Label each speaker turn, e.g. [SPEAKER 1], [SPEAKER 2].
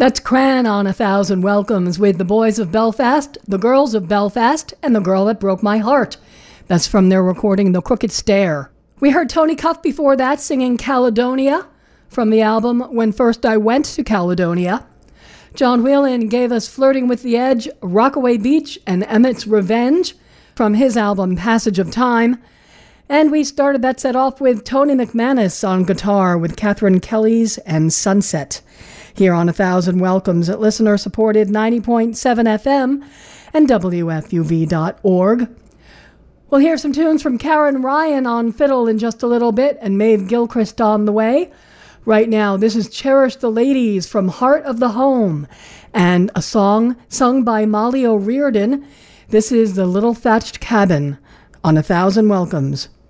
[SPEAKER 1] That's Cran on A Thousand Welcomes with the Boys of Belfast, the Girls of Belfast, and the Girl That Broke My Heart. That's from their recording The Crooked Stare. We heard Tony Cuff before that singing Caledonia from the album When First I Went to Caledonia. John Whelan gave us Flirting with the Edge, Rockaway Beach, and Emmett's Revenge from his album Passage of Time. And we started that set off with Tony McManus on guitar with Catherine Kelly's and Sunset. Here on A Thousand Welcomes at listener-supported 90.7 FM and WFUV.org. We'll hear some tunes from Karen Ryan on fiddle in just a little bit and Maeve Gilchrist on the way. Right now, this is Cherish the Ladies from Heart of the Home and a song sung by Molly O'Riordan. This is The Little Thatched Cabin on A Thousand Welcomes.